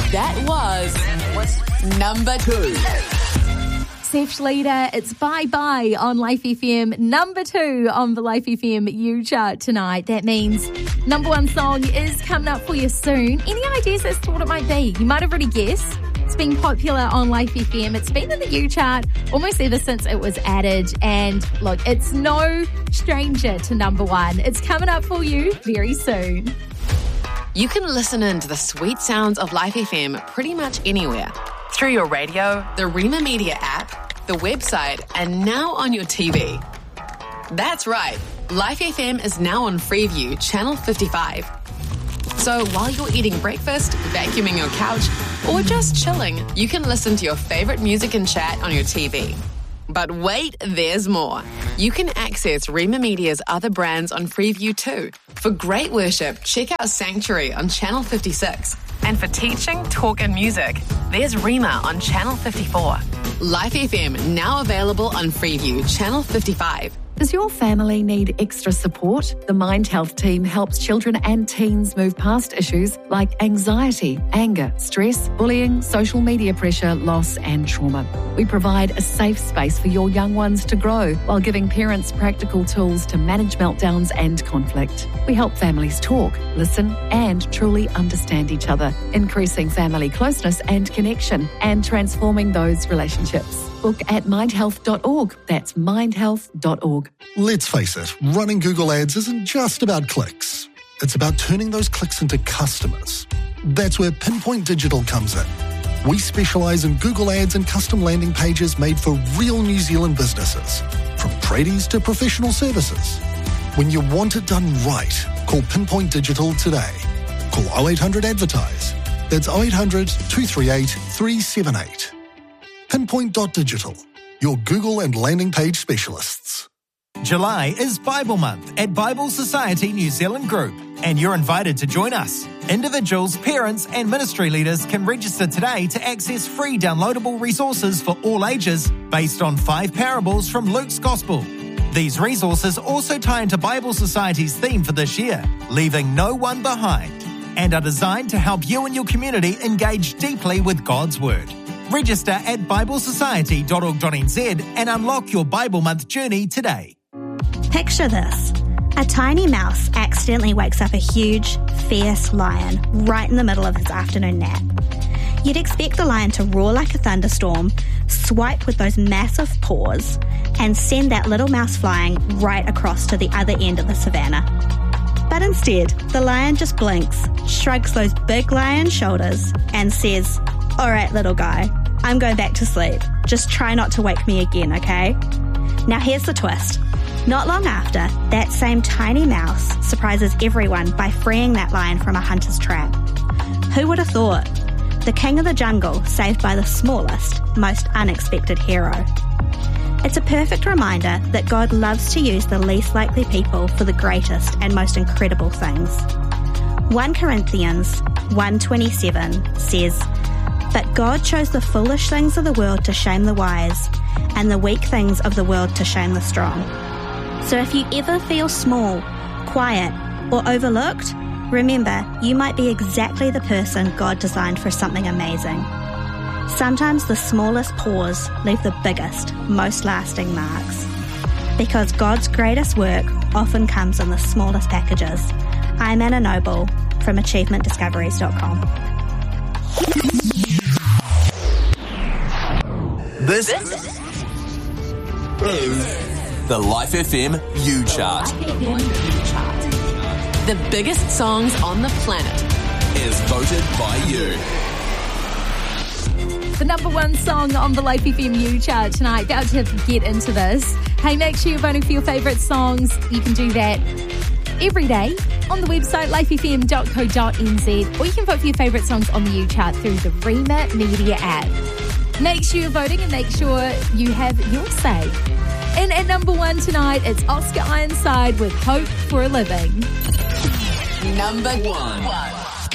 That was number 2. Seth Schleter, it's Bye Bye on Life FM, number 2 on the Life FM U chart tonight. That means number 1 song is coming up for you soon. Any ideas as to what it might be? You might have already guessed. It's been popular on Life FM. It's been in the U chart almost ever since it was added. And look, it's no stranger to number 1. It's coming up for you very soon. You can listen in to the sweet sounds of Life FM pretty much anywhere. Through your radio, the Rima Media app, the website, and now on your TV. That's right, Life FM is now on Freeview, channel 55. So while you're eating breakfast, vacuuming your couch, or just chilling, you can listen to your favourite music and chat on your TV. But wait, there's more. You can access Rima Media's other brands on Freeview too. For great worship, check out Sanctuary on channel 56. And for teaching, talk and music, there's Rima on channel 54. Life FM now available on Freeview, channel 55. Does your family need extra support? The Mind Health team helps children and teens move past issues like anxiety, anger, stress, bullying, social media pressure, loss and trauma. We provide a safe space for your young ones to grow while giving parents practical tools to manage meltdowns and conflict. We help families talk, listen and truly understand each other, increasing family closeness and connection and transforming those relationships. Book at mindhealth.org. That's mindhealth.org. Let's face it, running Google Ads isn't just about clicks. It's about turning those clicks into customers. That's where Pinpoint Digital comes in. We specialise in Google Ads and custom landing pages made for real New Zealand businesses, from tradies to professional services. When you want it done right, call Pinpoint Digital today. Call 0800 Advertise. That's 0800 238 378. Pinpoint.digital, your Google and landing page specialists. July is Bible Month at Bible Society New Zealand Group, and you're invited to join us. Individuals, parents, and ministry leaders can register today to access free downloadable resources for all ages based on 5 parables from Luke's Gospel. These resources also tie into Bible Society's theme for this year, Leaving No One Behind, and are designed to help you and your community engage deeply with God's Word. Register at biblesociety.org.nz and unlock your Bible Month journey today. Picture this. A tiny mouse accidentally wakes up a huge, fierce lion right in the middle of his afternoon nap. You'd expect the lion to roar like a thunderstorm, swipe with those massive paws, and send that little mouse flying right across to the other end of the savannah. But instead, the lion just blinks, shrugs those big lion shoulders, and says, "All right, little guy, I'm going back to sleep. Just try not to wake me again, okay?" Now here's the twist. Not long after, that same tiny mouse surprises everyone by freeing that lion from a hunter's trap. Who would have thought? The king of the jungle saved by the smallest, most unexpected hero. It's a perfect reminder that God loves to use the least likely people for the greatest and most incredible things. 1 Corinthians 1:27 says, "But God chose the foolish things of the world to shame the wise, and the weak things of the world to shame the strong." So if you ever feel small, quiet, or overlooked, remember you might be exactly the person God designed for something amazing. Sometimes the smallest paws leave the biggest, most lasting marks. Because God's greatest work often comes in the smallest packages. I'm Anna Noble from achievementdiscoveries.com. This is the Life FM U Chart. The biggest songs on the planet is voted by you. The number 1 song on the Life FM U chart tonight. About to get into this. Hey, make sure you're voting for your favourite songs. You can do that every day on the website lifefm.co.nz, or you can vote for your favourite songs on the U chart through the Rima Media app. Make sure you're voting and make sure you have your say. And at number 1 tonight, it's Oscar Ironside with Hope for a Living. number 1.